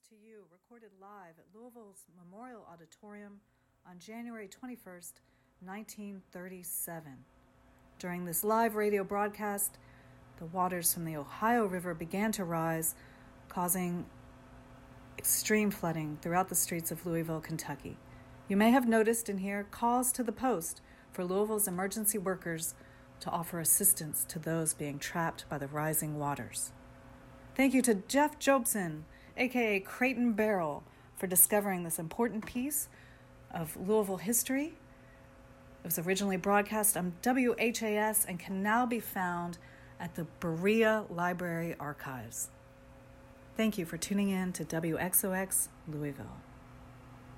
to You, recorded live at Louisville's Memorial Auditorium on January 21st, 1937. During this live radio broadcast, the waters from the Ohio River began to rise, causing extreme flooding throughout the streets of Louisville, Kentucky. You may have noticed in here calls to the post for Louisville's emergency workers to offer assistance to those being trapped by the rising waters. Thank you to Jeff Jobson, aka Creighton Barrel, for discovering this important piece of Louisville history. It was originally broadcast on WHAS and can now be found at the Berea Library Archives. Thank you for tuning in to WXOX Louisville.